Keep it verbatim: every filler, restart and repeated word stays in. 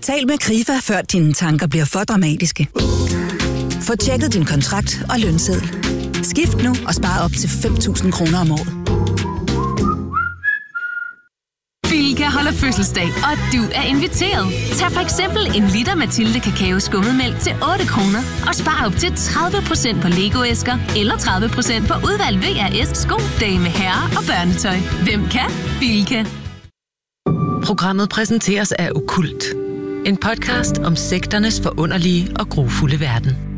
Tal med Krifa, før dine tanker bliver for dramatiske. Få tjekket din kontrakt og lønseddel. Skift nu og spar op til fem tusind kroner om året. Bilka holder fødselsdag, og du er inviteret. Tag for eksempel en liter Mathilde Kakao Skummetmælk til otte kroner og spar op til tredive procent på Lego-æsker eller tredive procent på udvalgt V R S sko, dame, herre og børnetøj. Hvem kan? Bilka. Programmet præsenteres af Okkult. En podcast om sekternes forunderlige og grufulde verden.